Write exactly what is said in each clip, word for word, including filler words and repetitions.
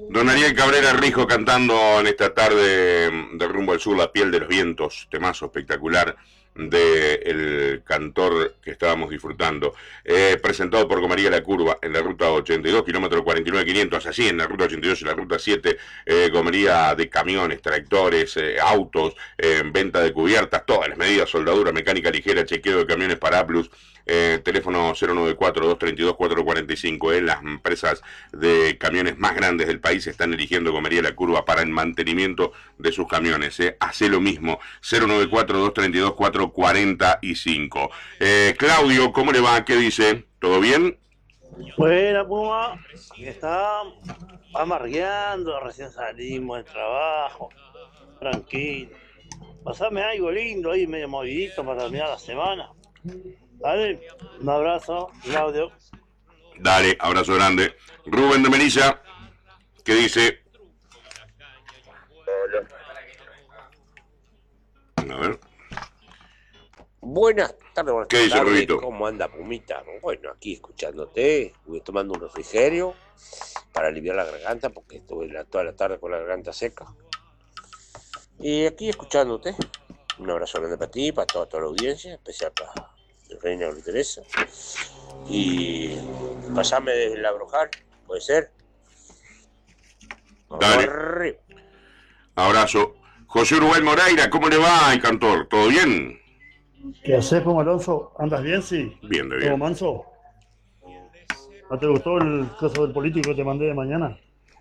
Don Ariel Cabrera Rijo cantando en esta tarde de Rumbo al Sur, La piel de los vientos, temazo espectacular del cantor que estábamos disfrutando, eh, presentado por Comería La Curva en la ruta ochenta y dos, kilómetro cuarenta y nueve quinientos, así en la ruta ochenta y dos y la ruta siete, eh, comería de camiones, tractores, eh, autos, eh, venta de cubiertas, todas las medidas, soldadura, mecánica ligera, chequeo de camiones para Plus. Eh, teléfono cero nueve cuatro, dos tres dos, cuatro cuatro cinco. Eh, las empresas de camiones más grandes del país están eligiendo Comería La Curva para el mantenimiento de sus camiones. Eh. Hace lo mismo, cero nueve cuatro, dos tres dos, cuatro cuatro cinco. Eh, Claudio, ¿cómo le va? ¿Qué dice? ¿Todo bien? Buena, Puma, está amargueando, recién salimos del trabajo, tranquilo. Pasame algo lindo ahí, medio movidito para terminar la semana. Dale, un abrazo, Claudio. Dale, abrazo grande. Rubén de Melilla, ¿qué dice? A ver. Buenas tardes, buenas ¿Qué dice, tardes. Rubito? ¿Cómo anda, Pumita? Bueno, aquí escuchándote, estuve tomando un refrigerio para aliviar la garganta porque estuve la, toda la tarde con la garganta seca. Y aquí escuchándote, un abrazo grande para ti, para toda, toda la audiencia, especial para el Reina de Teresa. Y pasame desde la Brojal, ¿puede ser? Dale. Arriba. Abrazo. José Uruguay Moreira, ¿cómo le va, el cantor? ¿Todo bien? ¿Qué haces, Puma Alonso? ¿Andas bien, sí? Bien, de ¿Todo bien. manso? ¿No te gustó el caso del político que te mandé de mañana?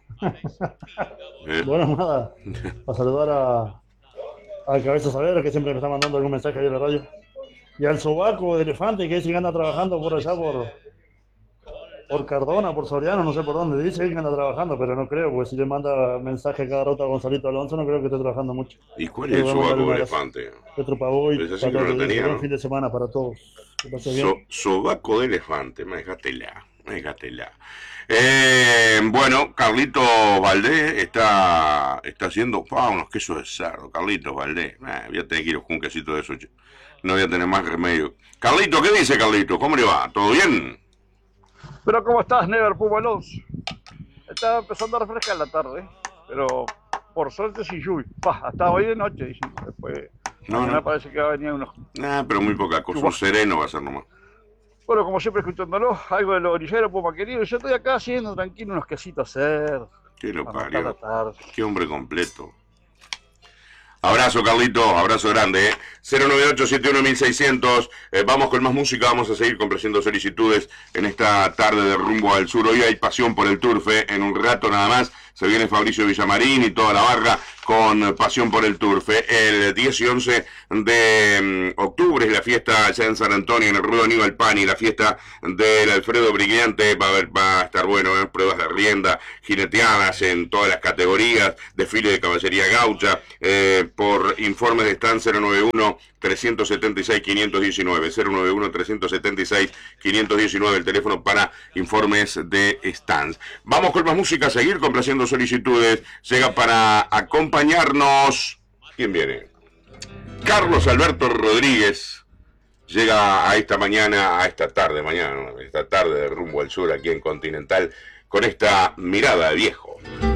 ¿Eh? Bueno, nada, a saludar a, a Cabeza Saavedra, que siempre me está mandando algún mensaje ahí en la radio. Y al sobaco de elefante, que dice que anda trabajando por allá, por, por Cardona, por Soriano, no sé por dónde. Dice que anda trabajando, pero no creo, porque si le manda mensaje cada rato a Gonzalito Alonso, no creo que esté trabajando mucho. ¿Y cuál es el sobaco de elefante? Petro Pavoy, Pues así que no lo tenía, buen ¿no? fin de semana para todos. Que pases bien. So, sobaco de elefante, me dejaste la, me dejaste la. Eh, bueno, Carlitos Valdés está, está haciendo pa, unos quesos de cerdo. Carlitos Valdés, eh, voy a tener que ir con un quesito de eso. No voy a tener más remedio. Carlito, ¿qué dice Carlito? ¿Cómo le va? ¿Todo bien? Pero ¿cómo estás, Never Puma Alonso? Estaba empezando a refrescar la tarde, pero por suerte sin lluvia. Pa, hasta hoy de noche, dicen. Después, No, mañana no. parece que va a venir unos... Ah, pero muy poca cosa. Un sereno va a ser nomás. Bueno, como siempre escuchándolo, algo de los orilleros, Puma querido. Yo estoy acá haciendo tranquilo unos quesitos cerdos. ¿Qué lo para matar la parió? tarde. Qué hombre completo. Abrazo, Carlito, abrazo grande. ¿eh? cero nueve ocho siete uno seiscientos. Eh, vamos con más música, vamos a seguir complaciendo solicitudes en esta tarde de Rumbo al Sur. Hoy hay pasión por el turfe, en un rato nada más. Se viene Fabricio Villamarín y toda la barra con pasión por el turfe. El diez y once de octubre es la fiesta allá en San Antonio, en el Rudo Aníbal Pani, la fiesta del Alfredo Brillante. Va a, haber, va a estar bueno, ¿eh? Pruebas de rienda, jineteadas en todas las categorías, desfile de caballería gaucha. Eh, por informes de stand cero nueve uno, tres siete seis, quinientos diecinueve, cero nueve uno, tres siete seis, quinientos diecinueve, el teléfono para informes de stands. Vamos con más música, a seguir complaciendo solicitudes. Llega para acompañarnos, ¿quién viene? Carlos Alberto Rodríguez. Llega a esta mañana, a esta tarde, mañana, esta tarde de Rumbo al Sur aquí en Continental, con esta mirada de viejo.